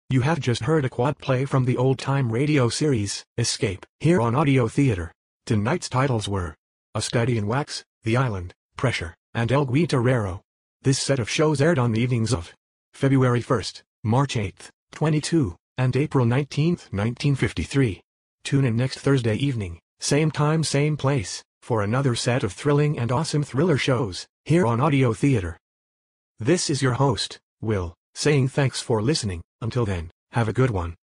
You have just heard a quad play from the old-time radio series, Escape, here on Audio Theater. Tonight's titles were A Study in Wax, The Island, Pressure, and El Guitarrero. This set of shows aired on the evenings of February 1st, March 8th, 22, and April 19th, 1953. Tune in next Thursday evening, same time same place, for another set of thrilling and awesome thriller shows, here on Audio Theater. This is your host, Will, saying thanks for listening. Until then, have a good one.